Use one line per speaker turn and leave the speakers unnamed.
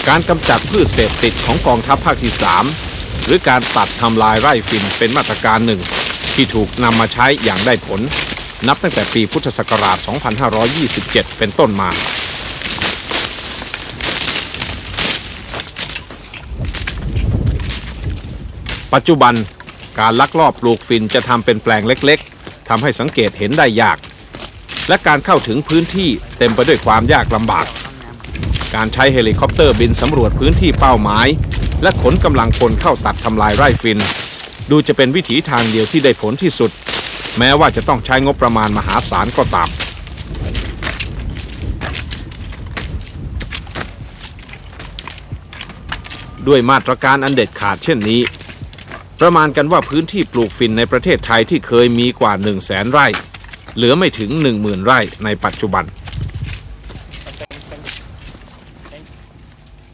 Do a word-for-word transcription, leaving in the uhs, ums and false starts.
การกำจัดพืชเสพติดของกองทัพภาคที่สามหรือการตัดทำลายไร่ฝิ่นเป็นมาตรการหนึ่งที่ถูกนำมาใช้อย่างได้ผลนับตั้งแต่ปีพุทธศักราช สองพันห้าร้อยยี่สิบเจ็ด เป็นต้นมาปัจจุบันการลักลอบปลูกฝิ่นจะทำเป็นแปลงเล็กๆทำให้สังเกตเห็นได้ยากและการเข้าถึงพื้นที่เต็มไปด้วยความยากลำบากการใช้เฮลิคอปเตอร์บินสำรวจพื้นที่เป้าหมายและขนกำลังพลเข้าตัดทำลายไร่ฝิ่นดูจะเป็นวิถีทางเดียวที่ได้ผลที่สุดแม้ว่าจะต้องใช้งบประมาณมหาศาลก็ตามด้วยมาตรการอันเด็ดขาดเช่นนี้ประมาณกันว่าพื้นที่ปลูกฝิ่นในประเทศไทยที่เคยมีกว่า หนึ่งแสน ไร่เหลือไม่ถึง หนึ่งหมื่น ไร่ในปัจจุบัน